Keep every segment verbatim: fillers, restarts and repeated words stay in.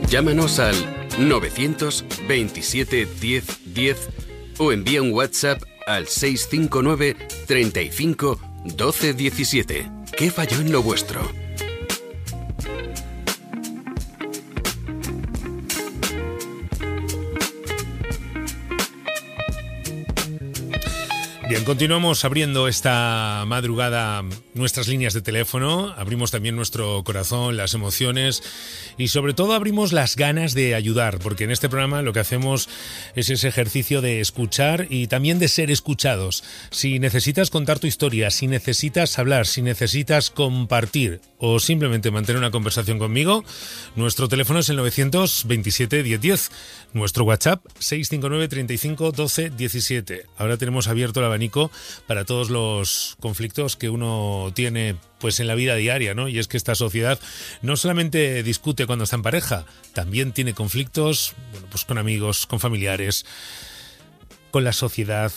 Llámanos al novecientos veintisiete diez diez o envía un WhatsApp al seis cinco nueve treinta y cinco doce diecisiete. ¿Qué falló en lo vuestro? Bien, continuamos abriendo esta madrugada nuestras líneas de teléfono, abrimos también nuestro corazón, las emociones y sobre todo abrimos las ganas de ayudar, porque en este programa lo que hacemos es ese ejercicio de escuchar y también de ser escuchados. Si necesitas contar tu historia, si necesitas hablar, si necesitas compartir o simplemente mantener una conversación conmigo, nuestro teléfono es el novecientos veintisiete diez diez, nuestro WhatsApp seis cinco nueve treinta y cinco doce diecisiete. Ahora tenemos abierto el abanico para todos los conflictos que uno tiene pues en la vida diaria, ¿no? Y es que esta sociedad no solamente discute cuando está en pareja, también tiene conflictos, bueno, pues con amigos, con familiares, con la sociedad,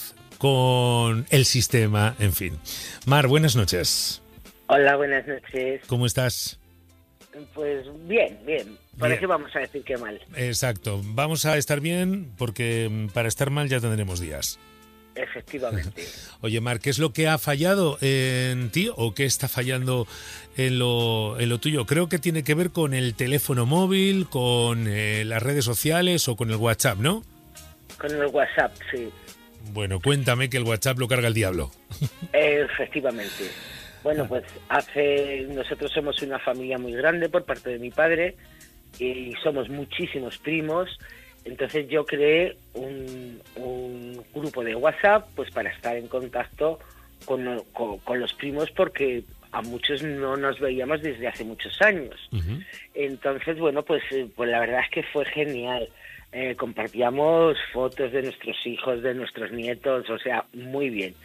con el sistema, en fin. Mar, buenas noches. Hola, buenas noches. ¿Cómo estás? Pues bien, bien. ¿Por Bien. qué vamos a decir que mal? Exacto. Vamos a estar bien porque para estar mal ya tendremos días. Efectivamente. Oye, Mar, ¿qué es lo que ha fallado en ti o qué está fallando en lo, en lo tuyo? Creo que tiene que ver con el teléfono móvil, con eh, las redes sociales o con el WhatsApp, ¿no? Con el WhatsApp, sí. Bueno, cuéntame que el WhatsApp lo carga el diablo. Efectivamente. Bueno, pues hace nosotros somos una familia muy grande por parte de mi padre y somos muchísimos primos. Entonces yo creé un, un grupo de WhatsApp pues para estar en contacto con, con, con los primos porque a muchos no nos veíamos desde hace muchos años. Uh-huh. Entonces, bueno, pues, pues la verdad es que fue genial. Eh, compartíamos fotos de nuestros hijos, de nuestros nietos, o sea, muy bien.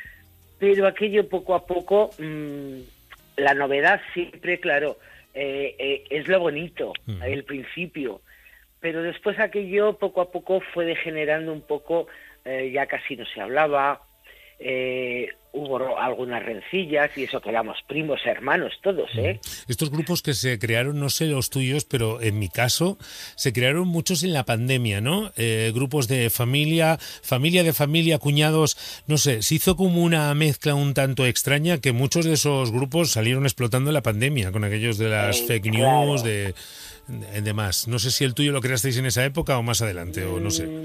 Pero aquello poco a poco, mmm, la novedad siempre, claro, eh, eh, es lo bonito, uh-huh. el principio. Pero después aquello poco a poco fue degenerando un poco, eh, ya casi no se hablaba, eh, hubo algunas rencillas y eso que éramos primos, hermanos, todos, ¿eh? Estos grupos que se crearon, no sé los tuyos, pero en mi caso se crearon muchos en la pandemia, ¿no? Eh, grupos de familia, familia de familia, cuñados, no sé, se hizo como una mezcla un tanto extraña que muchos de esos grupos salieron explotando en la pandemia, con aquellos de las eh, fake news, claro. de... demás. No sé si el tuyo lo creasteis en esa época o más adelante, o no sé.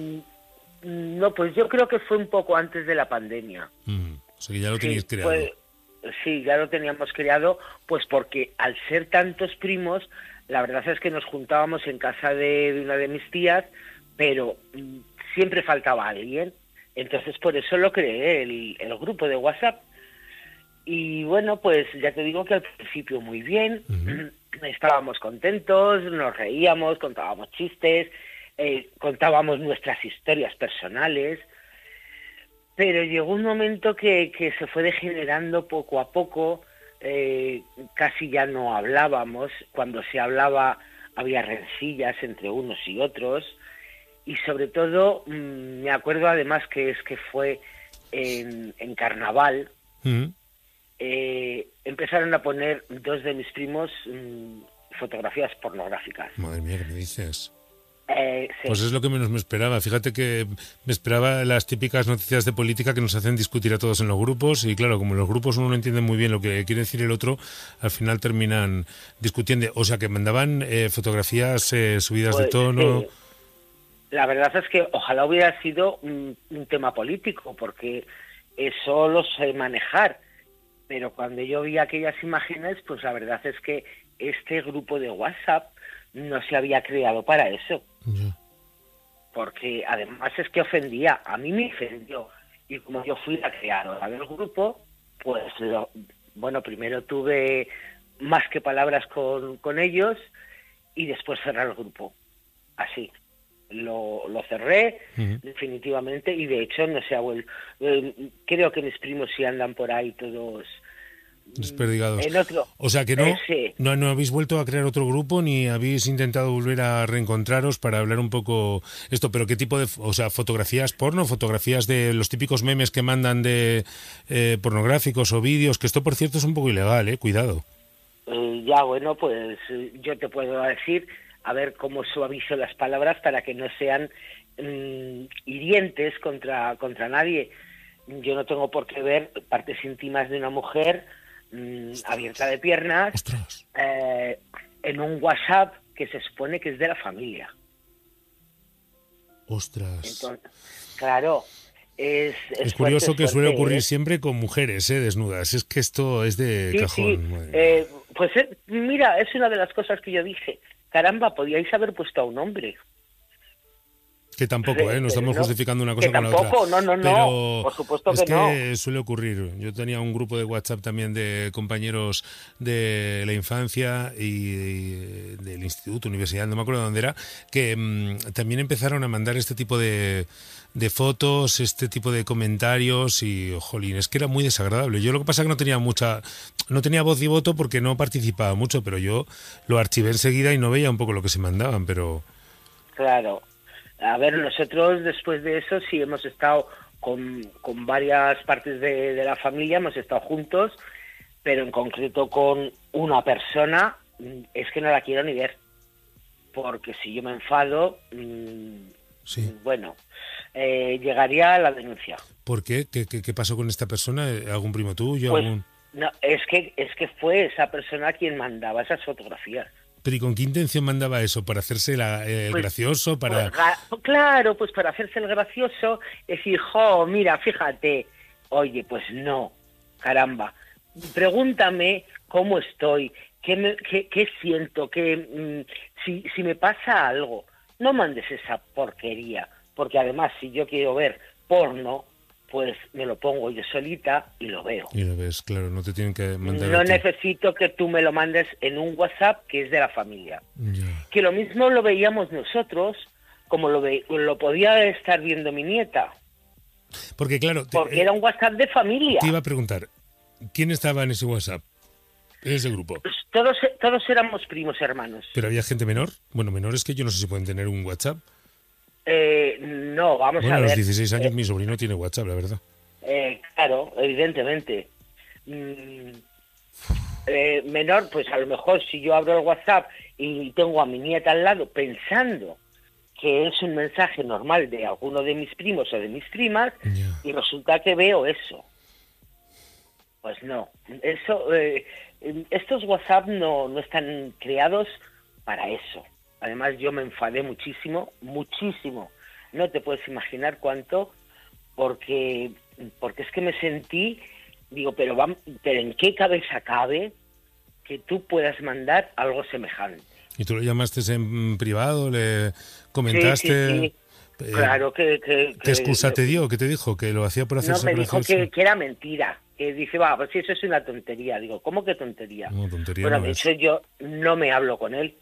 No, pues yo creo que fue un poco antes de la pandemia. Mm, o sea que ya lo teníais sí, creado. Pues, sí, ya lo teníamos creado, pues porque al ser tantos primos, la verdad es que nos juntábamos en casa de, de una de mis tías, pero mm, siempre faltaba alguien. Entonces por eso lo creé, el, el grupo de WhatsApp. Y bueno, pues ya te digo que al principio muy bien, uh-huh. estábamos contentos, nos reíamos, contábamos chistes, eh, contábamos nuestras historias personales, pero llegó un momento que, que se fue degenerando poco a poco, eh, casi ya no hablábamos, cuando se hablaba había rencillas entre unos y otros, y sobre todo mmm, me acuerdo además que es que fue en, en carnaval, uh-huh. Eh, empezaron a poner dos de mis primos mmm, fotografías pornográficas. Madre mía, ¿qué me dices? Eh, sí. Pues es lo que menos me esperaba. Fíjate que me esperaba las típicas noticias de política que nos hacen discutir a todos en los grupos y claro, como en los grupos uno no entiende muy bien lo que quiere decir el otro, al final terminan discutiendo. O sea, que mandaban eh, fotografías eh, subidas pues, de tono... Sí. La verdad es que ojalá hubiera sido un, un tema político, porque eso lo sé manejar. Pero cuando yo vi aquellas imágenes, pues la verdad es que este grupo de WhatsApp no se había creado para eso. Yeah. Porque además es que ofendía, a mí me ofendió. Y como yo fui la creadora del grupo, pues lo, bueno, primero tuve más que palabras con, con ellos y después cerrar el grupo. Así. Lo, lo cerré uh-huh. definitivamente y de hecho no se ha vuelto. Eh, creo que mis primos sí andan por ahí todos desperdigados. En otro, o sea que no, eh, sí. no, no habéis vuelto a crear otro grupo ni habéis intentado volver a reencontraros para hablar un poco esto, pero qué tipo de, o sea, fotografías porno, fotografías de los típicos memes que mandan de eh, pornográficos o vídeos, que esto por cierto es un poco ilegal, eh, cuidado. eh, ya bueno, pues eh, yo te puedo decir, a ver cómo suavizo las palabras para que no sean mmm, hirientes contra, contra nadie. Yo no tengo por qué ver partes íntimas de una mujer mmm, abierta de piernas eh, en un WhatsApp que se supone que es de la familia. Ostras. Entonces, claro, es, es, es curioso fuerte, que suele fuerte, ocurrir ¿eh? siempre con mujeres eh, desnudas. Es que esto es de sí, cajón. Sí. Eh, pues eh, mira, es una de las cosas que yo dije. Caramba, podíais haber puesto a un hombre. Que tampoco, ¿eh? No estamos no, justificando una cosa que con tampoco, la otra. no, no, no, pero por supuesto es que, que no. suele ocurrir. Yo tenía un grupo de WhatsApp también de compañeros de la infancia y del instituto, universidad, no me acuerdo dónde era, que mmm, también empezaron a mandar este tipo de, de fotos, este tipo de comentarios y, jolín, es que era muy desagradable. Yo lo que pasa es que no tenía mucha, no tenía voz y voto porque no participaba mucho, pero yo lo archivé enseguida y no veía un poco lo que se mandaban, pero... Claro. A ver, nosotros después de eso sí hemos estado con, con varias partes de, de la familia, hemos estado juntos, pero en concreto con una persona es que no la quiero ni ver, porque si yo me enfado, mmm, sí. bueno, eh, llegaría a la denuncia. ¿Por qué? ¿Qué, qué, qué pasó con esta persona? ¿Algún primo tuyo? Pues, algún... no, es que, es que fue esa persona quien mandaba esas fotografías. ¿Pero y con qué intención mandaba eso? ¿Para hacerse la, el pues, gracioso? Para pues, claro, pues para hacerse el gracioso, decir, jo, mira, fíjate. Oye, pues no, caramba. Pregúntame cómo estoy, qué, me, qué, qué siento, qué, mmm, si, si me pasa algo. No mandes esa porquería, porque además si yo quiero ver porno, pues me lo pongo yo solita y lo veo. Y lo ves, claro, no te tienen que mandar. No necesito que tú me lo mandes en un WhatsApp que es de la familia. Ya. Que lo mismo lo veíamos nosotros, como lo, ve, lo podía estar viendo mi nieta. Porque claro... Te, Porque era un WhatsApp de familia. Te iba a preguntar, ¿quién estaba en ese WhatsApp? En ese grupo. Pues todos, todos éramos primos hermanos. ¿Pero había gente menor? Bueno, menores que yo no sé si pueden tener un WhatsApp. Eh, no, vamos bueno, a ver. Bueno, a los dieciséis años eh, mi sobrino tiene WhatsApp, la verdad. Eh, claro, evidentemente. Mm, eh, menor, pues a lo mejor si yo abro el WhatsApp y tengo a mi nieta al lado pensando que es un mensaje normal de alguno de mis primos o de mis primas, yeah. y resulta que veo eso. Pues no, eso, eh, estos WhatsApp no, no están creados para eso. Además yo me enfadé muchísimo, muchísimo. No te puedes imaginar cuánto, porque, porque es que me sentí, digo, pero, vamos, pero ¿en qué cabeza cabe que tú puedas mandar algo semejante? ¿Y tú lo llamaste en privado? ¿Le comentaste? Sí, sí, sí. Eh, claro que... que, ¿Qué que excusa que, te dio? ¿Qué te dijo? ¿Que lo hacía por hacerse No, me dijo gracioso? que, que era mentira. Que dice, va, pues si eso es una tontería. Digo, ¿cómo que tontería? No, tontería bueno, no de es. hecho yo no me hablo con él.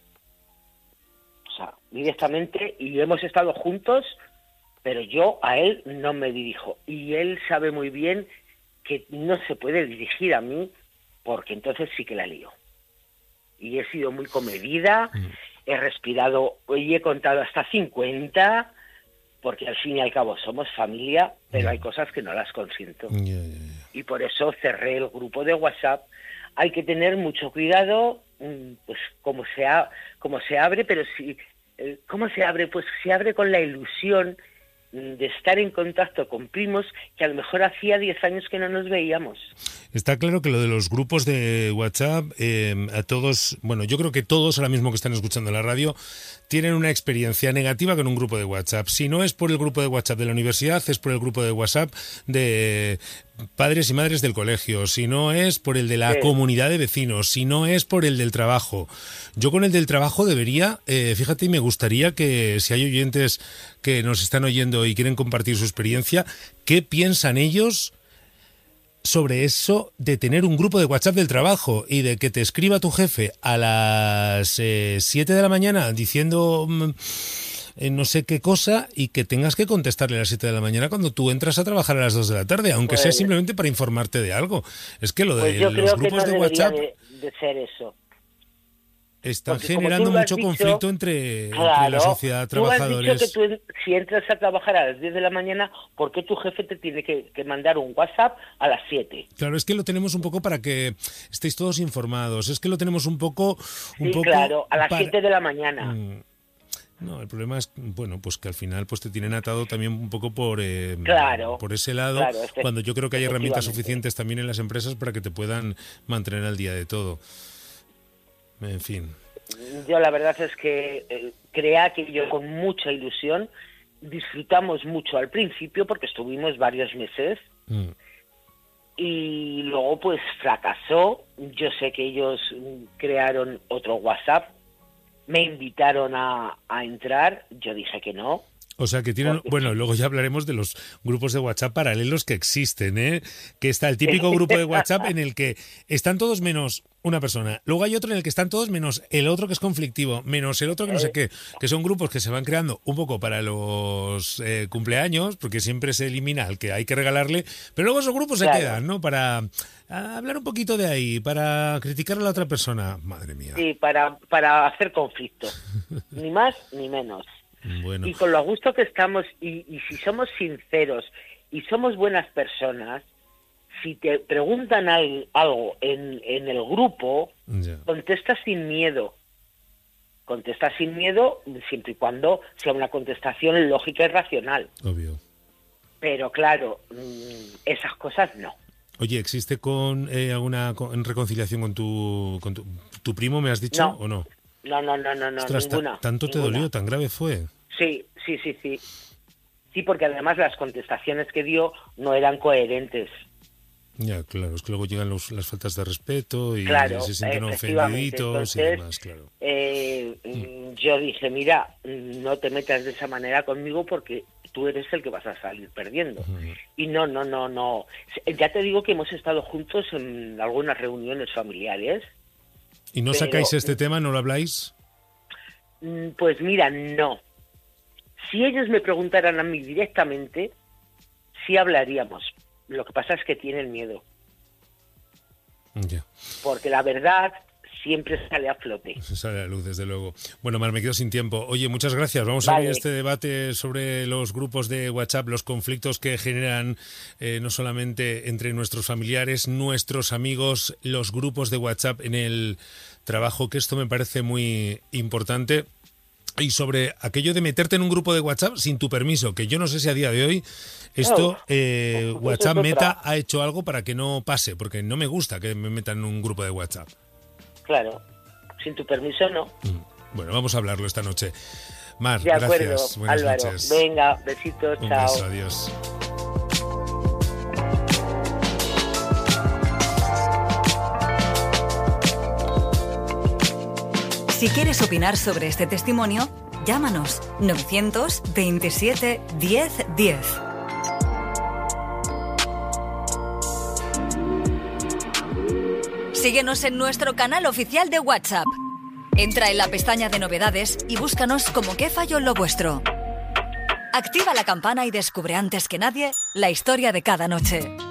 O sea, directamente, y hemos estado juntos, pero yo a él no me dirijo. Y él sabe muy bien que no se puede dirigir a mí, porque entonces sí que la lío. Y he sido muy comedida, mm. he respirado, y he contado hasta cincuenta, porque al fin y al cabo somos familia, pero yeah. hay cosas que no las consiento. Yeah, yeah, yeah. Y por eso cerré el grupo de WhatsApp. Hay que tener mucho cuidado, pues como se, ha, como se abre, pero si, ¿cómo se abre? Pues se abre con la ilusión de estar en contacto con primos que a lo mejor hacía diez años que no nos veíamos. Está claro que lo de los grupos de WhatsApp, eh, a todos, bueno, yo creo que todos ahora mismo que están escuchando la radio tienen una experiencia negativa con un grupo de WhatsApp. Si no es por el grupo de WhatsApp de la universidad, es por el grupo de WhatsApp de padres y madres del colegio. Si no es por el de la sí. comunidad de vecinos. Si no es por el del trabajo. Yo con el del trabajo debería, eh, fíjate, y me gustaría que si hay oyentes que nos están oyendo y quieren compartir su experiencia, ¿qué piensan ellos sobre eso de tener un grupo de WhatsApp del trabajo y de que te escriba tu jefe a las eh, siete de la mañana diciendo eh, no sé qué cosa y que tengas que contestarle a las siete de la mañana cuando tú entras a trabajar a las dos de la tarde, aunque pues, sea simplemente para informarte de algo? Es que lo de pues yo los creo grupos que no de WhatsApp... De, de ser eso. Están Porque, generando como tú lo has mucho dicho, conflicto entre, claro, entre la sociedad, trabajadores. Tú has dicho que tú, si entras a trabajar a las diez de la mañana, ¿por qué tu jefe te tiene que, que mandar un WhatsApp a las siete? Claro, es que lo tenemos un poco para que estéis todos informados. Es que lo tenemos un poco... Un Sí, poco claro, a las para... siete de la mañana. Mm. No, el problema es, bueno, pues que al final pues te tienen atado también un poco por eh, Claro, por ese lado, claro, este, cuando yo creo que hay herramientas efectivamente. suficientes también en las empresas para que te puedan mantener al día de todo. En fin. Yo la verdad es que eh, crea que yo con mucha ilusión disfrutamos mucho al principio porque estuvimos varios meses Mm. y luego pues fracasó. Yo sé que ellos mm, crearon otro WhatsApp, me invitaron a, a entrar, yo dije que no. O sea que tienen, Porque- bueno, luego ya hablaremos de los grupos de WhatsApp paralelos que existen, ¿eh? Que está el típico grupo de WhatsApp en el que están todos menos una persona. Luego hay otro en el que están todos menos el otro que es conflictivo, menos el otro que no sé qué, que son grupos que se van creando un poco para los eh, cumpleaños, porque siempre se elimina al que hay que regalarle, pero luego esos grupos Claro. se quedan, ¿no? Para ah, hablar un poquito de ahí, para criticar a la otra persona. Madre mía. Sí, para, para hacer conflicto, ni más ni menos. Bueno, Y con lo a gusto que estamos, y, y si somos sinceros y somos buenas personas, si te preguntan al- algo en, en el grupo, ya. contesta sin miedo. Contesta sin miedo siempre y cuando sea una contestación lógica y racional. Obvio. Pero claro, mm, esas cosas no. Oye, ¿existe con eh, alguna con- reconciliación con tu, con tu, tu primo, me has dicho, No. o no? No, no, no, no, no Ostras, ta- ninguna. ¿tanto te ninguna. dolió? ¿Tan grave fue? Sí, sí, sí, sí. Sí, porque además las contestaciones que dio no eran coherentes. Ya, claro, es que luego llegan los, las faltas de respeto y Claro, se sienten efectivamente. ofendiditos y Entonces, demás, claro. eh, mm, yo dije, mira, mm, no te metas de esa manera conmigo porque tú eres el que vas a salir perdiendo. Ujú. Y no, no, no, no. Ya te digo que hemos estado juntos en algunas reuniones familiares. ¿Y no pero- sacáis este tema, no lo habláis? Mm, Pues mira, no. Si ellos me preguntaran a mí directamente, sí hablaríamos. Lo que pasa es que tienen miedo, Ya, porque la verdad siempre sale a flote. se sale a la luz, desde luego. Bueno, Mar, me quedo sin tiempo. Oye, muchas gracias. Vamos a Vale. abrir este debate sobre los grupos de WhatsApp, los conflictos que generan eh, no solamente entre nuestros familiares, nuestros amigos, los grupos de WhatsApp en el trabajo, que esto me parece muy importante. Y sobre aquello de meterte en un grupo de WhatsApp sin tu permiso, que yo no sé si a día de hoy esto, Oh, eh, eso es WhatsApp otra. Meta ha hecho algo para que no pase, porque no me gusta que me metan en un grupo de WhatsApp. Claro, sin tu permiso no. Mm. Bueno, vamos a hablarlo esta noche. Mar, De acuerdo, gracias. Buenas Álvaro. noches. Venga, besitos, Un chao. beso, adiós. Si quieres opinar sobre este testimonio, llámanos novecientos veintisiete diez diez. Síguenos en nuestro canal oficial de WhatsApp. Entra en la pestaña de novedades y búscanos como ¿Qué falló en lo vuestro? Activa la campana y descubre antes que nadie la historia de cada noche.